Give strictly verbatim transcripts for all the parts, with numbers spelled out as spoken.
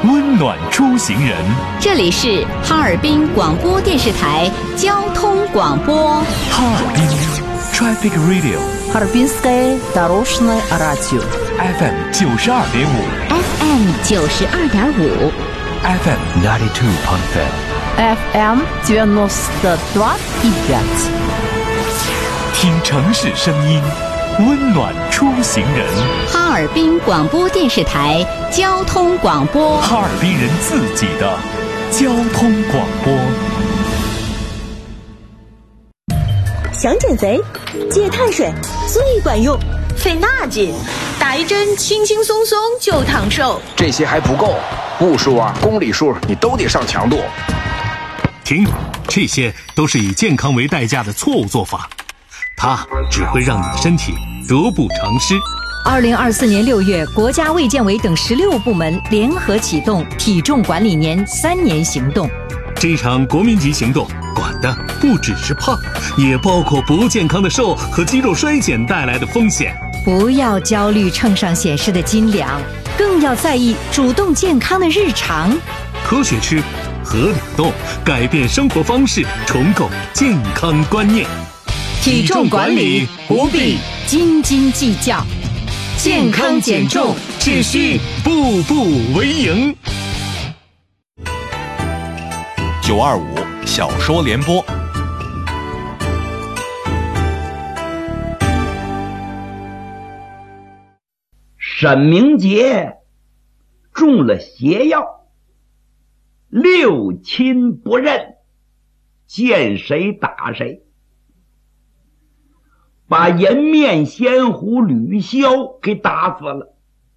温暖出行人。 这里是哈尔滨广播电视台交通广播。 哈尔滨 Traffic Radio。 Харбинское дорожное радио。 F M 九十二点五。 F M 九十二点五。 F M ninety two point five。 F M девяносто два и пять。 听城市声音，温暖出行人。 哈尔滨广播电视台交通广播。 哈尔滨人自己的交通广播。 想减肥，戒碳水最管用，费那劲，打一针轻轻松松就长寿。 这些还不够，步数啊、公里数你都得上强度。 停，这些都是以健康为代价的错误做法，它只会让你的身体得不偿失。 二零二四年六月，国家卫健委等十六部门联合启动体重管理年三年行动。 这场国民级行动管的不只是胖，也包括不健康的瘦和肌肉衰减带来的风险。 不要焦虑秤上显示的斤两，更要在意主动健康的日常。 科学吃，合理动，改变生活方式，重构健康观念。 体重管理不必斤斤计较，健康减重只需步步为营。 九二五小说联播。 沈明杰中了邪药，六亲不认，见谁打谁，把颜面仙狐吕潇给打死了。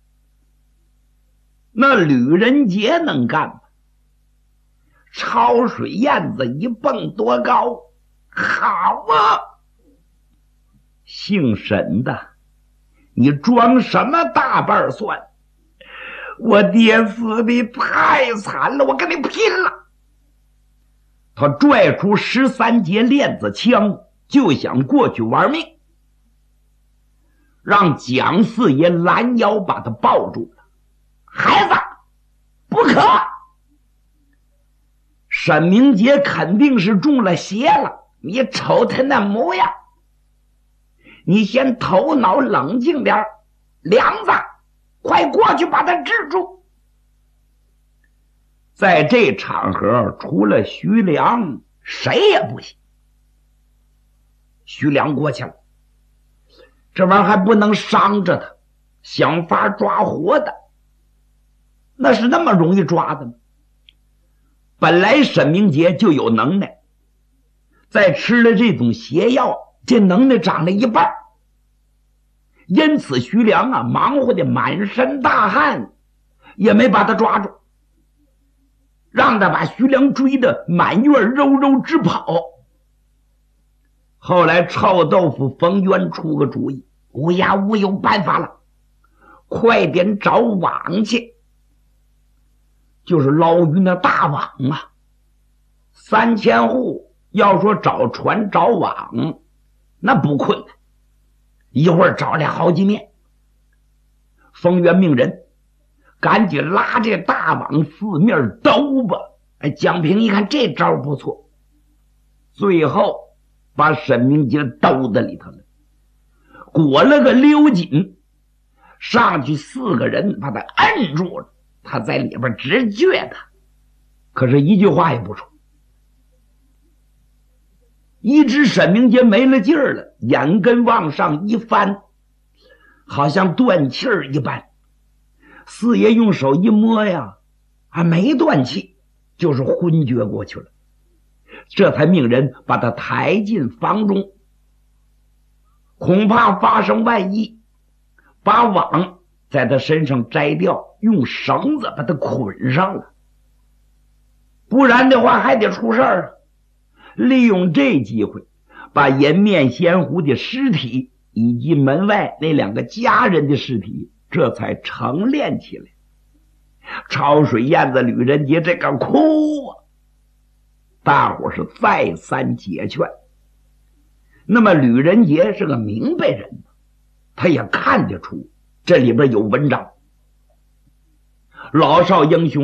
那吕仁杰能干吗？潮水燕子一蹦多高，好啊！姓沈的，你装什么大瓣蒜？我爹死的太惨了，我跟你拼了！他拽出十三节链子枪，就想过去玩命，让蒋四爷拦腰把他抱住了。孩子，不可！沈明杰肯定是中了邪了，你瞅他那模样，你先头脑冷静点，梁子，快过去把他制住。在这场合，除了徐良，谁也不行。徐良过去了，这玩意儿还不能伤着他，想法抓活的，那是那么容易抓的吗？本来沈明杰就有能耐，再吃了这种邪药，这能耐长了一半，因此徐良啊忙活的满身大汗，也没把他抓住，让他把徐良追得满院肉肉直跑。后来臭豆腐冯渊出个主意，乌鸦乌有办法了，快点找网去，就是捞鱼那大网啊，三千户要说找船找网那不困难，一会儿找来好几面。冯渊命人赶紧拉这大网四面兜吧。哎，蒋平一看这招不错，最后把沈明杰兜在里头了，裹了个溜紧，上去四个人把他摁住了，他在里边直撅他，可是一句话也不说。一只沈明杰没了劲儿了，眼根往上一翻，好像断气儿一般。四爷用手一摸呀，还没断气，就是昏厥过去了。这才命人把他抬进房中，恐怕发生万一，把网在他身上摘掉，用绳子把他捆上了，不然的话还得出事儿啊。利用这机会，把颜面仙狐的尸体以及门外那两个家人的尸体这才成殓起来。潮水燕子吕仁杰这个哭啊，大伙是再三解劝。那么吕仁杰是个明白人，他也看得出这里边有文章。老少英雄